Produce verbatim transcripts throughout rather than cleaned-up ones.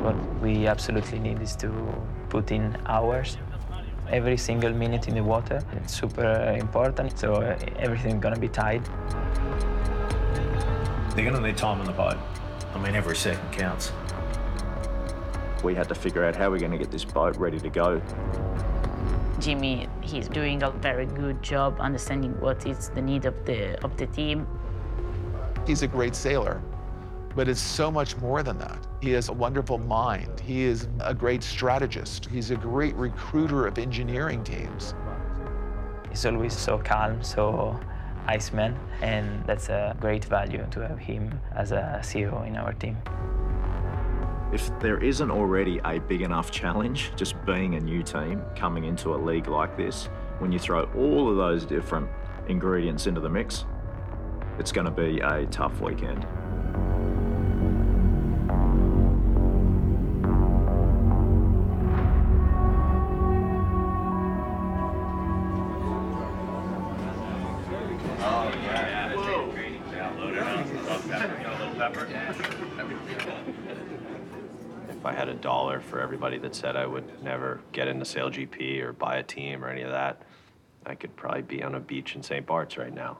What we absolutely need is to put in hours. Every single minute in the water, it's super important, so everything's gonna be tight. They're gonna need time on the boat. I mean, every second counts. We had to figure out how we're gonna get this boat ready to go. Jimmy, he's doing a very good job understanding what is the need of the, of the team. He's a great sailor, but it's so much more than that. He has a wonderful mind. He is a great strategist. He's a great recruiter of engineering teams. He's always so calm, so Iceman, and that's a great value to have him as a C E O in our team. If there isn't already a big enough challenge, just being a new team coming into a league like this, when you throw all of those different ingredients into the mix, it's going to be a tough weekend. If I had a dollar for everybody that said I would never get into SailGP or buy a team or any of that, I could probably be on a beach in Saint Bart's right now.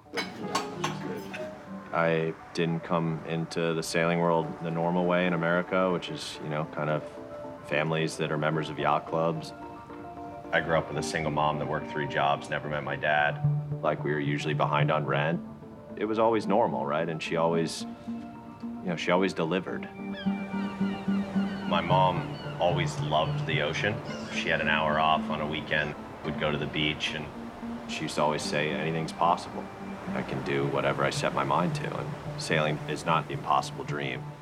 I didn't come into the sailing world the normal way in America, which is, you know, kind of families that are members of yacht clubs. I grew up with a single mom that worked three jobs, never met my dad. Like, we were usually behind on rent. It was always normal, right? And she always, you know, she always delivered. My mom always loved the ocean. If she had an hour off on a weekend, we'd go to the beach, and she used to always say, anything's possible. I can do whatever I set my mind to, and sailing is not the impossible dream.